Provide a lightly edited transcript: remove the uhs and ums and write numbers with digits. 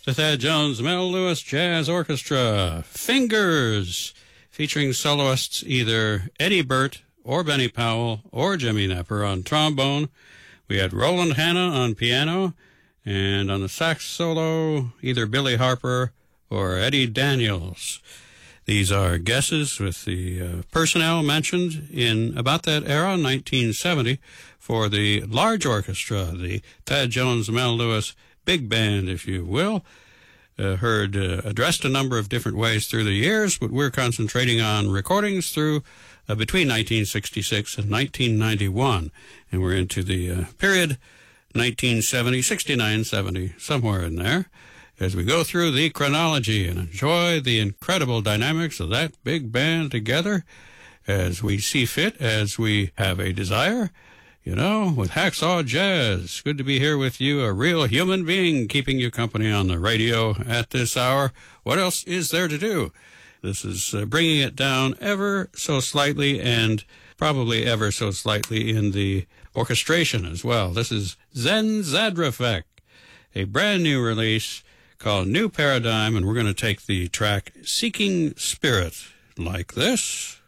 The Thad Jones Mel Lewis Jazz Orchestra, Fingers, featuring soloists either Eddie Burt or Benny Powell or Jimmy Knepper on trombone. We had Roland Hanna on piano, and on the sax solo, either Billy Harper or Eddie Daniels. These are guesses with the personnel mentioned in about that era, 1970, for the large orchestra, the Thad Jones Mel Lewis Big Band, if you will. Heard addressed a number of different ways through the years, but we're concentrating on recordings through between 1966 and 1991. And we're into the period 1970, 69, 70, somewhere in there, as we go through the chronology and enjoy the incredible dynamics of that big band together as we see fit, as we have a desire. You know, with Hacksaw Jazz. Good to be here with you, a real human being keeping you company on the radio at this hour. What else is there to do? This is bringing it down ever so slightly, and probably ever so slightly in the orchestration as well. This is Zen Zadravek, a brand new release called New Paradigm, and we're going to take the track Seeking Spirit like this.